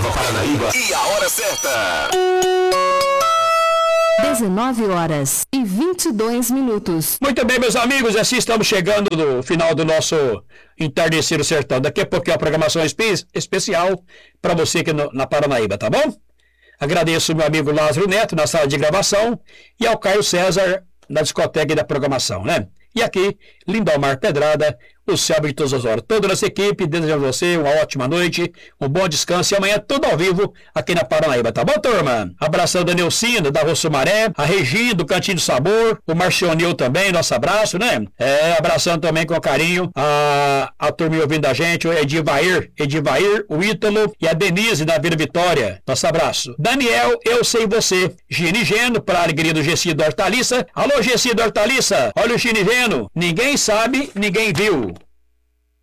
Paranaíba e a hora certa. 19h22. Muito bem, meus amigos, assim estamos chegando no final do nosso Entardecer no Sertão. Daqui a pouco é uma programação especial para você aqui na Paranaíba, tá bom? Agradeço ao meu amigo Lázaro Neto na sala de gravação e ao Caio César na discoteca e da programação, né? E aqui, Lindomar Pedrada, o céu de todas as horas. Toda a nossa equipe, desejando a você uma ótima noite, um bom descanso e amanhã tudo ao vivo aqui na Paranaíba, tá bom, turma? Abraçando a Neucina, da Rua Sumaré, a Regina, do Cantinho do Sabor, o Marcionil também, nosso abraço, né? Abraçando também com carinho a turma ouvindo a gente, o Edivair, o Ítalo e a Denise da Vila Vitória. Nosso abraço. Daniel, eu sei você. Ginigeno, para a alegria do Gessi do Hortaliça. Alô, Gessi do Hortaliça, olha o Ginigeno. Ninguém sabe, ninguém viu.